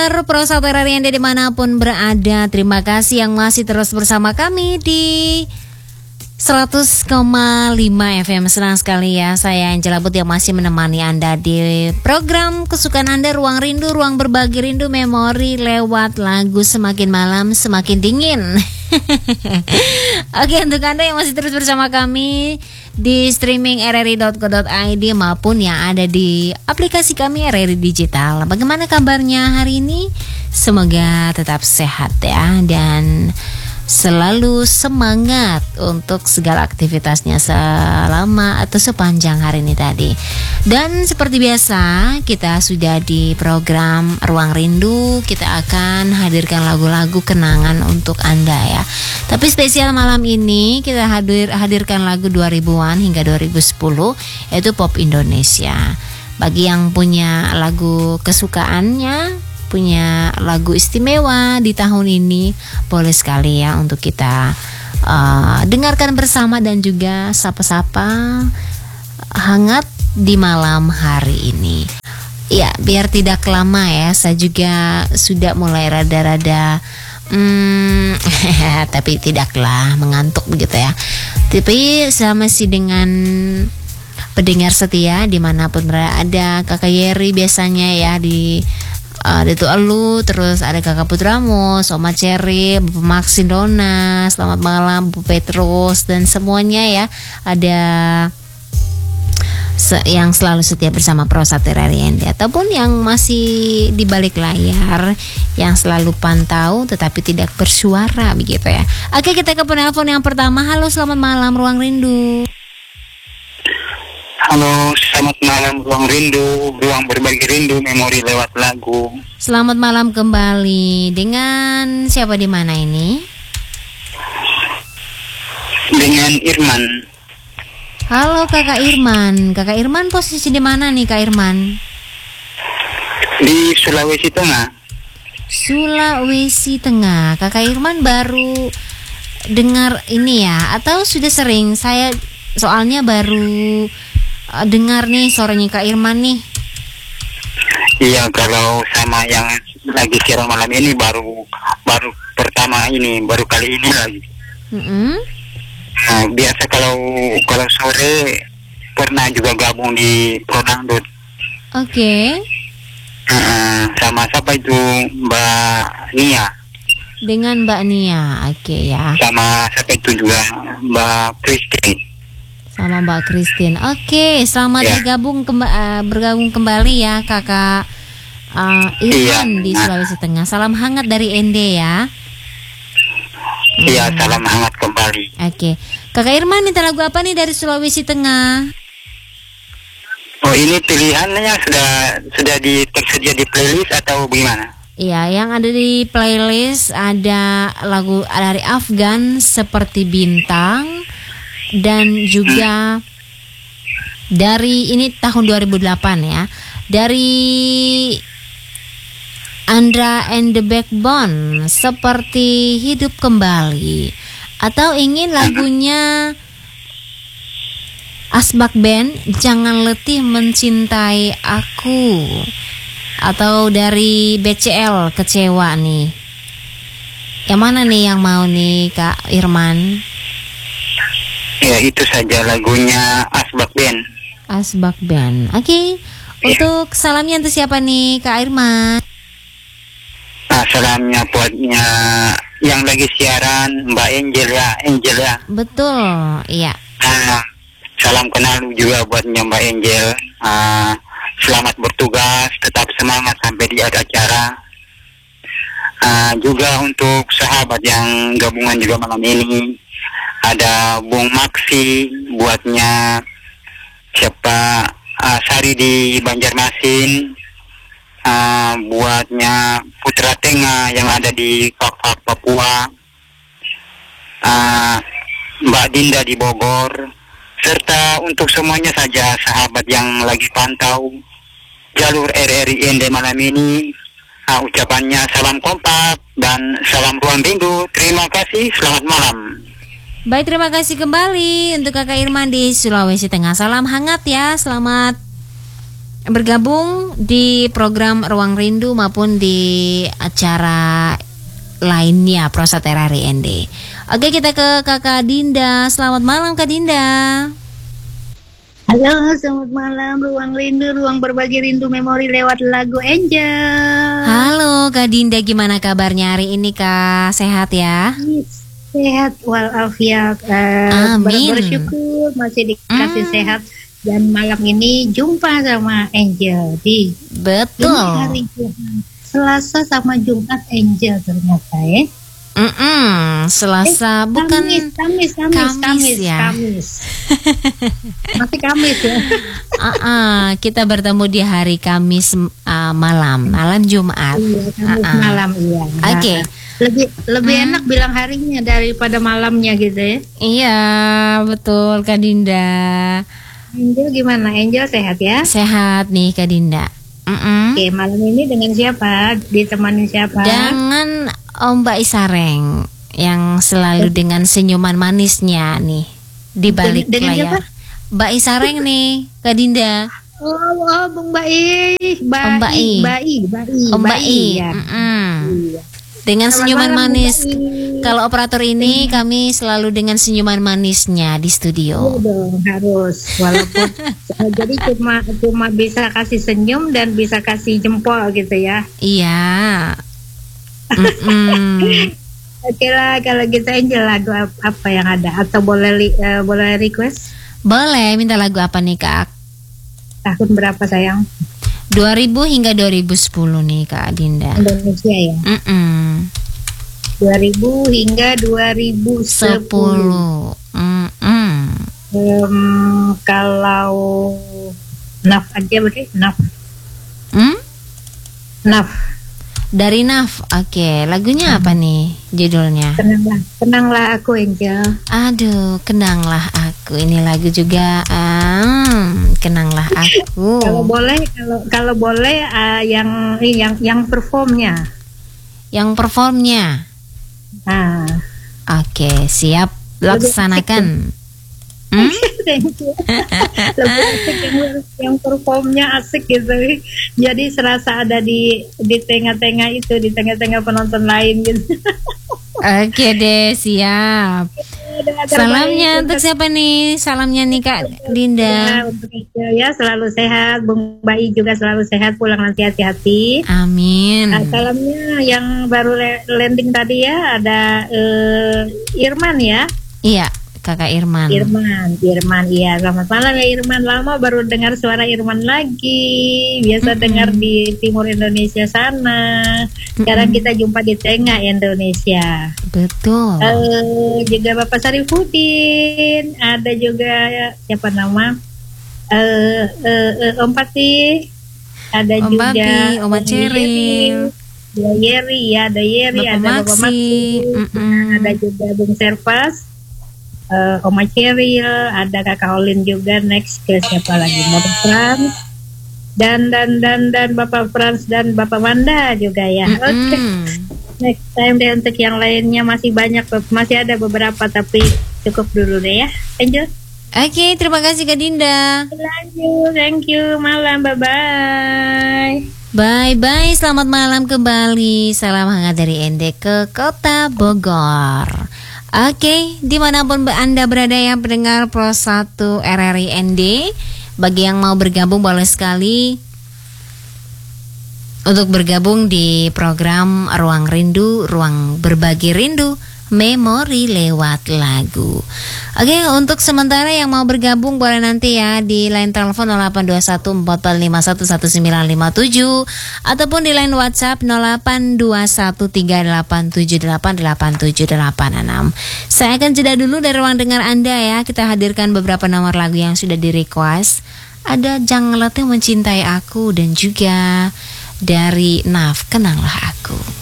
Pro Saudara yang dimanapun berada, terima kasih yang masih terus bersama kami di 100,5 FM. Senang sekali ya, saya Angela But yang masih menemani Anda di program kesukaan Anda, Ruang Rindu, ruang berbagi rindu memori lewat lagu Semakin Malam Semakin Dingin. Oke, untuk Anda yang masih terus bersama kami di streaming rri.co.id maupun yang ada di aplikasi kami RRI Digital. Bagaimana kabarnya hari ini? Semoga tetap sehat ya, dan selalu semangat untuk segala aktivitasnya selama atau sepanjang hari ini tadi. Dan seperti biasa, kita sudah di program Ruang Rindu. Kita akan hadirkan lagu-lagu kenangan untuk Anda ya. Tapi spesial malam ini kita hadirkan lagu 2000-an hingga 2010, yaitu pop Indonesia. Bagi yang punya lagu kesukaannya, punya lagu istimewa di tahun ini, boleh sekali ya untuk kita dengarkan bersama dan juga sapa-sapa hangat di malam hari ini. Ya, biar tidak lama ya, saya juga sudah mulai rada-rada tapi tidaklah mengantuk begitu ya. Tapi saya masih dengan pendengar setia dimanapun berada. Kakak Yeri biasanya ya di itu Elu, terus ada Kakak Putramo, Oma Cherry, Bapak Maxin Dona, selamat malam Bu Petrus dan semuanya ya. Ada yang selalu setia bersama Pro Saterariende ataupun yang masih di balik layar yang selalu pantau tetapi tidak bersuara begitu ya. Oke, kita ke penelpon yang pertama. Halo, selamat malam Ruang Rindu. Halo, selamat malam Ruang Rindu, ruang berbagi rindu memori lewat lagu. Selamat malam kembali. Dengan siapa di mana ini? Dengan Irman. Halo Kakak Irman. Kakak Irman posisi di mana nih Kak Irman? Di Sulawesi Tengah. Sulawesi Tengah. Kakak Irman baru dengar ini ya, atau sudah sering? Saya soalnya baru dengar nih suaranya Kak Irman nih. Iya, kalau sama yang lagi siaran malam ini baru pertama ini, baru kali ini lagi. Nah, biasa kalau sore pernah juga gabung di Prodangdut. Oke. Sama siapa itu, Mbak Nia. Dengan Mbak Nia, oke ya. Sama siapa itu juga Mbak Christine. Sama Mbak Christine. Oke, selamat bergabung kembali ya Kakak Irman di Sulawesi Tengah. Salam hangat dari Ende ya. Iya, salam hangat kembali. Oke, Kakak Irman minta lagu apa nih dari Sulawesi Tengah? Oh, ini pilihannya sudah tersedia di playlist atau bagaimana? Iya, yang ada di playlist ada lagu dari Afgan seperti Bintang. Dan juga dari ini tahun 2008 ya, dari Andra and the Backbone seperti Hidup Kembali, atau ingin lagunya Asbak Band Jangan Letih Mencintai Aku, atau dari BCL Kecewa nih. Yang mana nih yang mau nih Kak Irman? Ya, itu saja lagunya Asbak Band. Asbak Band. Oke. Untuk salamnya untuk siapa nih Kak Irman? Nah, salamnya buatnya yang lagi siaran Mbak Angel ya. Betul, iya. Salam kenal juga buatnya Mbak Angel. Selamat bertugas, tetap semangat sampai di acara. Juga untuk sahabat yang gabungan juga malam ini, ada Bung Maksi, buatnya siapa, Sari di Banjarmasin, buatnya Putra Tengah yang ada di Papua, Mbak Dinda di Bogor, serta untuk semuanya saja sahabat yang lagi pantau jalur RRI Ende malam ini. Ucapannya salam kompak dan salam Ruang Rindu. Terima kasih, selamat malam. Baik, terima kasih kembali untuk Kakak Irman di Sulawesi Tengah. Salam hangat ya, selamat bergabung di program Ruang Rindu maupun di acara lainnya Prosat RRI ND. Oke, kita ke Kakak Dinda. Selamat malam Kak Dinda. Halo, selamat malam. Ruang Rindu, ruang berbagi rindu memori lewat lagu Angel. Halo Kak Dinda, gimana kabarnya hari ini Kak? Sehat ya? Sehat walafiat. Amin. Bersyukur masih dikasih sehat. Dan malam ini jumpa sama Angel di Betul. ini hari Jumat. Selasa sama Jumat Angel ternyata ya. Selasa bukan Kamis ya. Masih Kamis ya. Kita bertemu di hari Kamis malam Jumat. Iya, Kamis malam iya. Oke. Lebih enak bilang harinya daripada malamnya gitu ya. Iya, betul Kak Dinda. Angel gimana? Angel sehat ya? Sehat nih Kak Dinda. Oke, malam ini dengan siapa? Ditemani siapa? Dengan Om Mbak Isareng yang selalu dengan senyuman manisnya nih di balik dengan layar. siapa? Mbak Isareng nih, Kak Dinda. Oh, Bung Bai. Om Bai. Om Bai. Ya. Iya. Dengan Selamat senyuman malam, manis. Bung Bai. Kalau operator ini kami selalu dengan senyuman manisnya di Iya studio. dong, harus. Walaupun jadi cuma bisa kasih senyum dan bisa kasih jempol gitu ya. Iya. Oke lah, kalau gitu Angel lagu apa yang ada atau boleh request? Boleh minta lagu apa nih Kak? Tahun berapa sayang? 2000 hingga 2010 nih Kak Dinda. Indonesia ya. 2000 hingga 2010. 10. Kalau Naf aja berarti Naf. Naf. Dari Naf. Oke, lagunya apa nih judulnya? Kenanglah aku Angel. Aduh, kenanglah aku. Ini lagu juga kenanglah aku. Kalau boleh yang performnya. Yang performnya. Nah. Oke, siap laksanakan. Thank you. Lebih asik yang performnya asik gitu. Jadi serasa ada di tengah-tengah itu, di tengah-tengah penonton lain gitu. Oke deh, siap. Salamnya untuk siapa nih? Salamnya nih Kak Dinda. Untuk ya selalu sehat, Bung Bai juga selalu sehat, pulang nanti hati-hati. Amin. Salamnya yang baru landing tadi ya ada Irman ya. Iya, Kakak Irman. Irman, iya. Selamat malam ya Irman. Lama baru dengar suara Irman lagi. Biasa dengar di timur Indonesia sana. Sekarang kita jumpa di tengah Indonesia. Betul. Juga Bapak Sarifudin. Ada juga siapa nama? Om Pati. Ada Om juga Babi, Om Ceril. Ada Yeri, ada Bapak Maksi. Ada juga Bung Serpas. Oma Ceril, ada Kakak Olin juga. Next ke siapa lagi? Bapak Frans dan Bapak Frans dan Bapak Wanda juga ya. Oke. Next time deh untuk yang lainnya masih banyak, masih ada beberapa tapi cukup dulu deh ya. Angel. Oke, terima kasih Kak Dinda. Lanjut, thank you. Malam, bye. Bye, selamat malam kembali. Salam hangat dari Ende ke Kota Bogor. Oke, dimanapun Anda berada yang pendengar Pro 1 RRI ND, bagi yang mau bergabung boleh sekali untuk bergabung di program Ruang Rindu, Ruang Berbagi Rindu, memori lewat lagu. Oke, untuk sementara yang mau bergabung boleh nanti ya di line telepon 082144511957 ataupun di line WhatsApp 082138788876. Saya akan jeda dulu dari ruang dengar Anda ya. Kita hadirkan beberapa nomor lagu yang sudah di request. Ada Janganlah Mencintai Aku dan juga dari Naf, Kenanglah Aku.